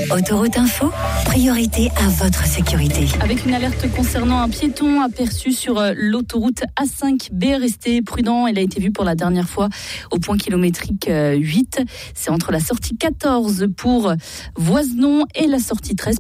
Autoroute Info, priorité à votre sécurité. Avec une alerte concernant un piéton aperçu sur l'autoroute A5B, restez prudent. Elle a été vue pour la dernière fois au point kilométrique 8. C'est entre la sortie 14 pour Voisenon et la sortie 13